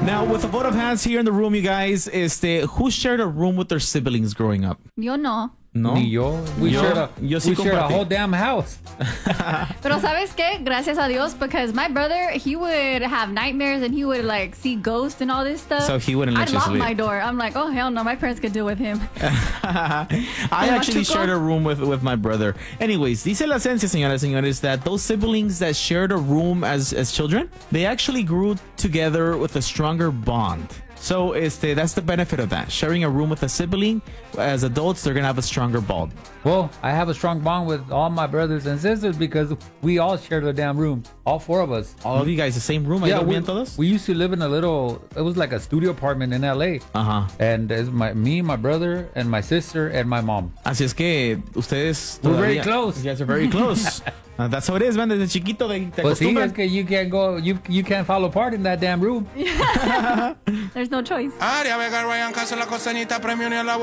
Now, with a vote of hands here in the room, you guys, who shared a room with their siblings growing up? Yo no. No. Ni yo. We shared a whole damn house. Pero ¿sabes qué? Gracias a Dios, because my brother, he would have nightmares and he would like see ghosts and all this stuff. So he wouldn't let I'd you lock sleep. my door. I'm like, oh hell no, my parents could deal with him. I actually shared a room with my brother. Anyways, dice la esencia, señoras y señores, that those siblings that shared a room as children, they actually grew together with a stronger bond. So that's the benefit of that. Sharing a room with a sibling, as adults, they're going to have a stronger bond. Well, I have a strong bond with all my brothers and sisters because we all shared a damn room. All four of us. All of you guys, the same room? Yeah, we used to live in it was like a studio apartment in LA. Uh-huh. And it's me, my brother, and my sister, and my mom. Así es que ustedes... We're very close. You guys are very close. That's how it is, man. Desde chiquito te Pues sí, acostumbran. es que you can't go, you can't fall apart in that damn room. There's no choice. Área Vega, Ryan Castro, la costeñita, premio ni a la